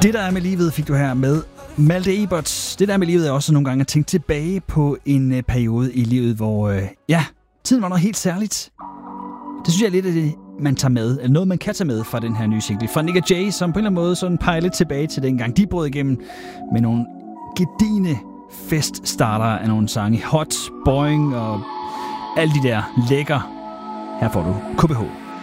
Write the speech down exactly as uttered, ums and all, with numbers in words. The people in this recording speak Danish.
Det, der er med livet, fik du her med Malte Ebert. Det, der er med livet, er også nogle gange at tænke tilbage på en uh, periode i livet, hvor uh, ja, tiden var noget helt særligt. Det synes jeg er lidt af det, man tager med, eller noget, man kan tage med fra den her nye single. Fra Nick og Jay, som på en eller anden måde sådan peger lidt tilbage til dengang. De brød igennem med nogle gedigne feststarter af nogle sange. Hot, Boing og alle de der lækker. Her får du K B H.